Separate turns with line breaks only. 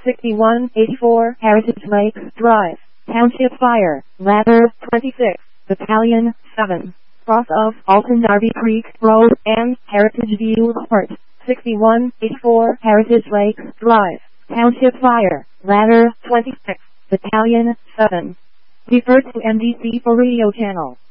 6184 Heritage Lakes Drive, Township Fire, Ladder 26, Battalion 7, cross of Alton Darby Creek Road and Heritage View Court, 6184 Heritage Lakes Drive, Township Fire, Ladder 26, Battalion 7. Refer to NDC for radio channel.